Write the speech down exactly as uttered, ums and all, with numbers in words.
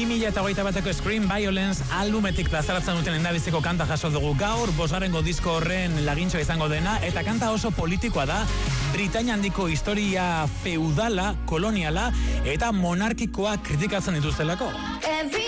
mila eta hogeita bateko Scream Violence albumetik plazaratzen duten endabiziko kanta jaso dugu gaur, bosgarrengo disko horren lagintxoa izango dena, eta kanta oso politikoa da, Britainia handiko historia feudala, koloniala, eta monarkikoa kritikatzen dituztelako. Every